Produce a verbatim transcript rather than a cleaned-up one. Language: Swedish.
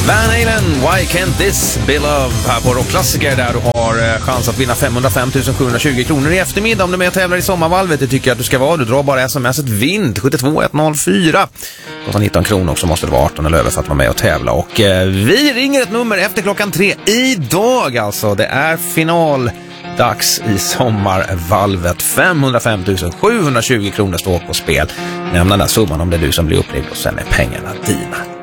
Van Halen, Why Can't This Be Love här på Rockklassiker, där du har chans att vinna femhundrafem tusen sjuhundratjugo kronor i eftermiddag om du är med och tävlar i sommarvalvet. Det tycker jag att du ska vara. Du drar bara smset vind till sju två ett noll fyra. Kostar nitton kronor, så måste det vara arton eller över för att vara med och tävla. Och eh, vi ringer ett nummer efter klockan tre idag alltså. Det är final dags i sommarvalvet. femhundrafem tusen sjuhundratjugo kronor står på spel. Nämna den där summan om det är du som blir upplevd, och sen är pengarna dina.